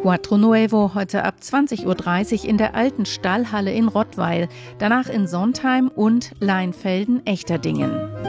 Quattro Nuevo heute ab 20.30 Uhr in der alten Stallhalle in Rottweil, danach in Sontheim und Leinfelden-Echterdingen.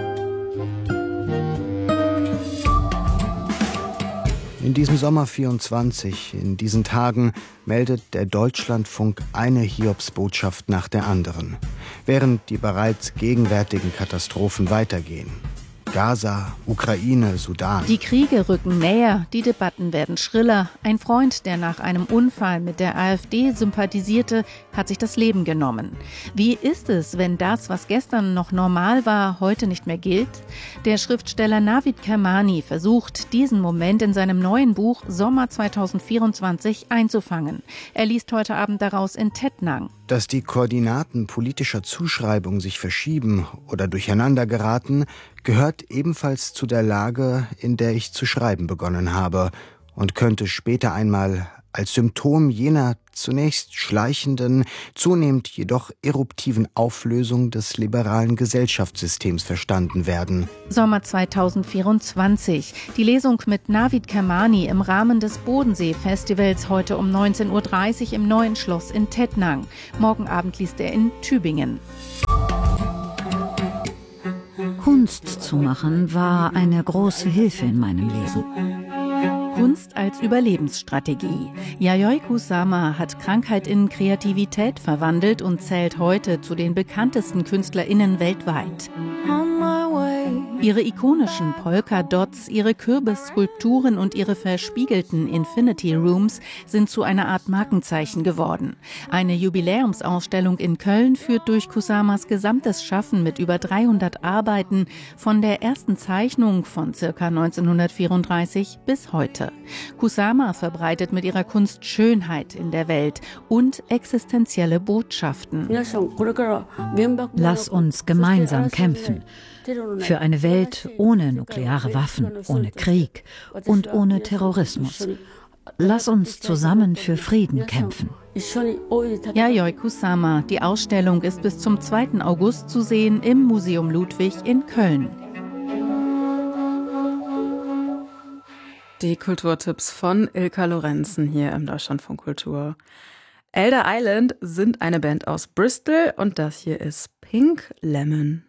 In diesem Sommer 24, in diesen Tagen, meldet der Deutschlandfunk eine Hiobsbotschaft nach der anderen, während die bereits gegenwärtigen Katastrophen weitergehen. Gaza, Ukraine, Sudan. Die Kriege rücken näher, die Debatten werden schriller. Ein Freund, der nach einem Unfall mit der AfD sympathisierte, hat sich das Leben genommen. Wie ist es, wenn das, was gestern noch normal war, heute nicht mehr gilt? Der Schriftsteller Navid Kermani versucht, diesen Moment in seinem neuen Buch Sommer 2024 einzufangen. Er liest heute Abend daraus in Tettnang. Dass die Koordinaten politischer Zuschreibung sich verschieben oder durcheinander geraten, gehört ebenfalls zu der Lage, in der ich zu schreiben begonnen habe und könnte später einmal als Symptom jener zunächst schleichenden, zunehmend jedoch eruptiven Auflösung des liberalen Gesellschaftssystems verstanden werden. Sommer 2024. Die Lesung mit Navid Kermani im Rahmen des Bodensee-Festivals heute um 19.30 Uhr im Neuen Schloss in Tettnang. Morgen Abend liest er in Tübingen. Kunst zu machen war eine große Hilfe in meinem Leben. Kunst als Überlebensstrategie. Yayoi Kusama hat Krankheit in Kreativität verwandelt und zählt heute zu den bekanntesten KünstlerInnen weltweit. Ihre ikonischen Polka-Dots, ihre Kürbisskulpturen und ihre verspiegelten Infinity Rooms sind zu einer Art Markenzeichen geworden. Eine Jubiläumsausstellung in Köln führt durch Kusamas gesamtes Schaffen mit über 300 Arbeiten von der ersten Zeichnung von ca. 1934 bis heute. Kusama verbreitet mit ihrer Kunst Schönheit in der Welt und existenzielle Botschaften. Lass uns gemeinsam kämpfen. Für eine Welt ohne nukleare Waffen, ohne Krieg und ohne Terrorismus. Lass uns zusammen für Frieden kämpfen. Yayoi Kusama. Die Ausstellung ist bis zum 2. August zu sehen im Museum Ludwig in Köln. Die Kulturtipps von Ilka Lorenzen hier im Deutschlandfunk Kultur. Elder Island sind eine Band aus Bristol und das hier ist Pink Lemon.